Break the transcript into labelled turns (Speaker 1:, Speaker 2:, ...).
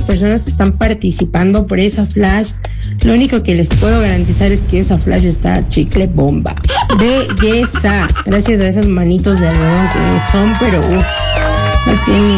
Speaker 1: personas que están participando por esa flash. Lo único que les puedo garantizar es que esa flash está chicle bomba. Belleza. Gracias a esas manitos de algodón que son, pero no tienen